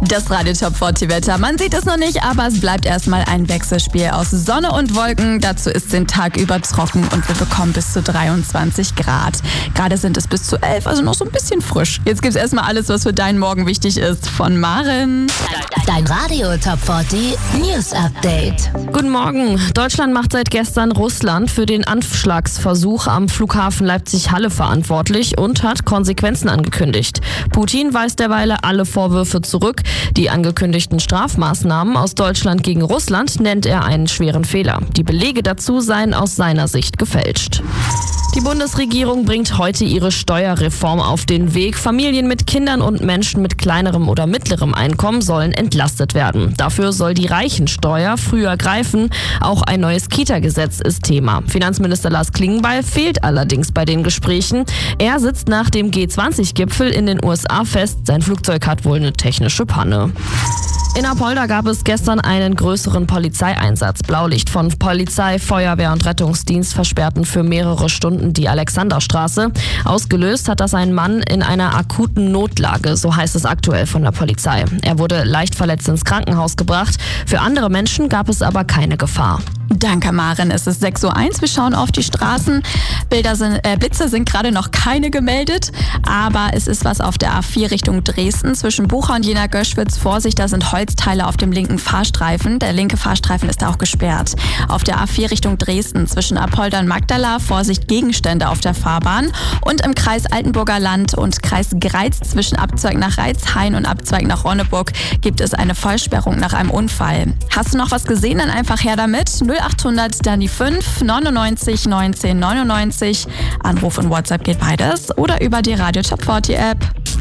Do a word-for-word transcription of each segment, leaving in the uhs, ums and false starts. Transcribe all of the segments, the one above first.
Das Radio Top vierzig Wetter. Man sieht es noch nicht, aber es bleibt erstmal ein Wechselspiel aus Sonne und Wolken. Dazu ist den Tag über trocken und wir bekommen bis zu dreiundzwanzig Grad. Gerade sind es bis zu elf, also noch so ein bisschen frisch. Jetzt gibt es erstmal alles, was für deinen Morgen wichtig ist, von Maren. Dein Radio Top vierzig News Update. Guten Morgen. Deutschland macht seit gestern Russland für den Anschlagsversuch am Flughafen Leipzig-Halle verantwortlich und hat Konsequenzen angekündigt. Putin weist derweil alle Vorwürfe zurück. Die angekündigten Strafmaßnahmen aus Deutschland gegen Russland nennt er einen schweren Fehler. Die Belege dazu seien aus seiner Sicht gefälscht. Die Bundesregierung bringt heute ihre Steuerreform auf den Weg. Familien mit Kindern und Menschen mit kleinerem oder mittlerem Einkommen sollen entlastet werden. Dafür soll die Reichensteuer früher greifen. Auch ein neues Kita-Gesetz ist Thema. Finanzminister Lars Klingbeil fehlt allerdings bei den Gesprächen. Er sitzt nach dem G zwanzig Gipfel in den U S A fest. Sein Flugzeug hat wohl eine technische Panne. In Apolda gab es gestern einen größeren Polizeieinsatz. Blaulicht von Polizei, Feuerwehr und Rettungsdienst versperrten für mehrere Stunden die Alexanderstraße. Ausgelöst hat das ein Mann in einer akuten Notlage, so heißt es aktuell von der Polizei. Er wurde leicht verletzt ins Krankenhaus gebracht. Für andere Menschen gab es aber keine Gefahr. Danke, Maren. Es ist sechs Uhr eins. Wir schauen auf die Straßen. Bilder sind, äh, Blitze sind gerade noch keine gemeldet, aber es ist was auf der A vier Richtung Dresden. Zwischen Bucha und Jena-Göschwitz. Vorsicht, da sind Holzteile auf dem linken Fahrstreifen. Der linke Fahrstreifen ist auch gesperrt. Auf der A vier Richtung Dresden zwischen Apolda und Magdala. Vorsicht, Gegenstände auf der Fahrbahn. Und im Kreis Altenburger Land und Kreis Greiz zwischen Abzweig nach Reitzhain und Abzweig nach Ronneburg gibt es eine Vollsperrung nach einem Unfall. Hast du noch was gesehen? Dann einfach her damit. null achthundert, dann die fünf, neunundneunzig, neunzehn, neunundneunzig. Anruf und WhatsApp geht beides oder über die Radio Top vierzig App.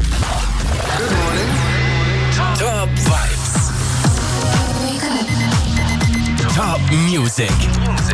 Top Vibes. Top Music.